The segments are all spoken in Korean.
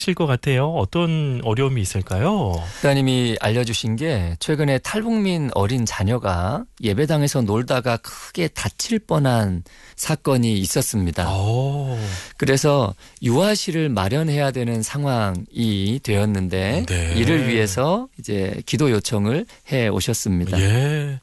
것 같아요. 어떤 어려움이 있을까요? 목사님이 알려주신 게 최근에 탈북민 어린 자녀가 예배당에서 놀다가 크게 다칠 뻔한 사건이 있었습니다. 그래서 유아실을 마련해야 되는 상황이 되었는데 네. 이를 위해서 이제 기도 요청을 해 오셨습니다. 예.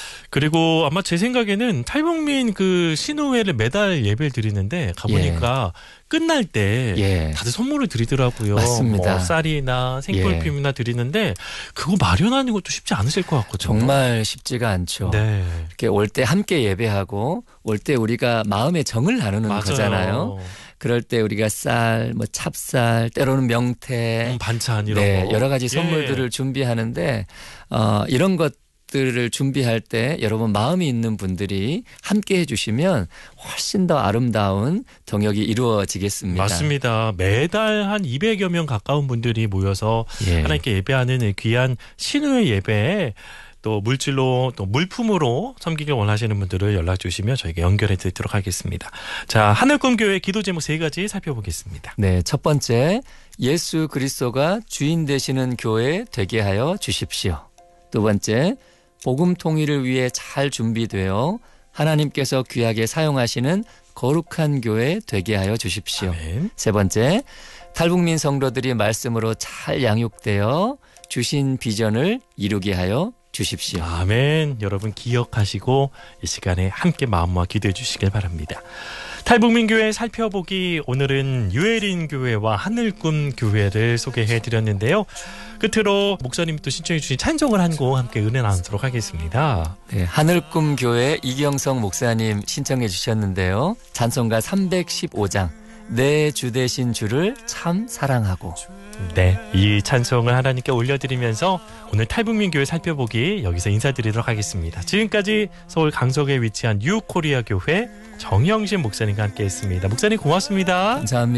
그리고 아마 제 생각에는 탈북민 그 신우회를 매달 예배를 드리는데 가보니까 끝날 때 다들 선물을 드리더라고요. 맞습니다. 뭐 쌀이나 생필품이나 드리는데 그거 마련하는 것도 쉽지 않으실 것 같거든요. 정말 쉽지가 않죠. 네. 이렇게 올 때 함께 예배하고 올 때 우리가 마음의 정을 나누는 맞아요. 거잖아요. 그럴 때 우리가 쌀, 뭐 찹쌀, 때로는 명태, 반찬 이런 거. 여러 가지 선물들을 준비하는데 이런 것들을 준비할 때 여러분 마음이 있는 분들이 함께 해주시면 훨씬 더 아름다운 동역이 이루어지겠습니다. 맞습니다. 매달 한 200여 명 가까운 분들이 모여서 하나님께 예배하는 귀한 신우의 예배에 또 물질로 또 물품으로 섬기길 원하시는 분들을 연락 주시면 저희가 연결해 드리도록 하겠습니다. 자, 하늘꿈교회 기도 제목 3가지 살펴보겠습니다. 네, 첫 번째, 예수 그리스도가 주인 되시는 교회 되게 하여 주십시오. 두 번째, 복음 통일을 위해 잘 준비되어 하나님께서 귀하게 사용하시는 거룩한 교회 되게 하여 주십시오. 아멘. 세 번째, 탈북민 성도들이 말씀으로 잘 양육되어 주신 비전을 이루게 하여 주십시오. 아멘. 여러분 기억하시고 이 시간에 함께 마음모아 기도해 주시길 바랍니다. 탈북민 교회 살펴보기, 오늘은 유에린 교회와 하늘꿈 교회를 소개해 드렸는데요. 끝으로 목사님 또 신청해 주신 찬송을 한 곡 함께 은혜 나누도록 하겠습니다. 네, 하늘꿈 교회 이경성 목사님 신청해 주셨는데요. 찬송가 315장 내 주 되신 주를 참 사랑하고. 네, 이 찬송을 하나님께 올려드리면서 오늘 탈북민 교회 살펴보기 여기서 인사드리도록 하겠습니다. 지금까지 서울 강석에 위치한 뉴코리아 교회 정영신 목사님과 함께했습니다. 목사님 고맙습니다. 감사합니다.